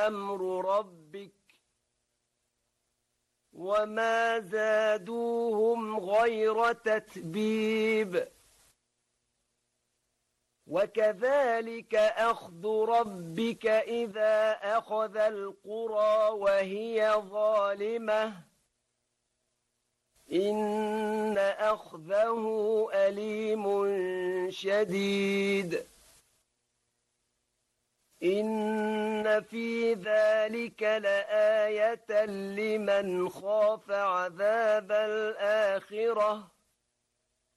أمر ربك وما زادوهم غير تتبيب وكذلك أخذ ربك إذا أخذ القرى وهي ظالمة إن أخذه أليم شديد إن في ذلك لآية لمن خاف عذاب الآخرة